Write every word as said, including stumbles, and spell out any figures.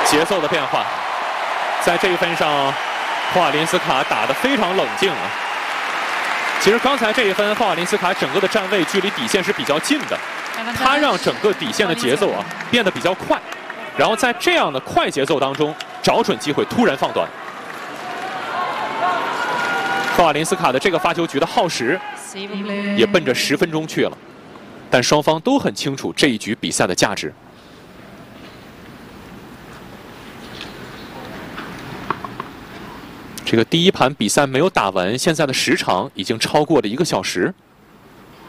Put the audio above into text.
节奏的变化，在这一分上，霍瓦林斯卡打得非常冷静啊。其实刚才这一分，霍瓦林斯卡整个的站位距离底线是比较近的，他让整个底线的节奏啊变得比较快，然后在这样的快节奏当中找准机会突然放短。霍瓦林斯卡的这个发球局的耗时也奔着十分钟去了，但双方都很清楚这一局比赛的价值。这个第一盘比赛没有打完，现在的时长已经超过了一个小时。